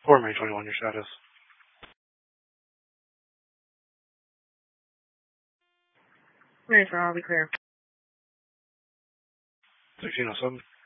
For May 21, your status. Ready for all, be clear. 1607.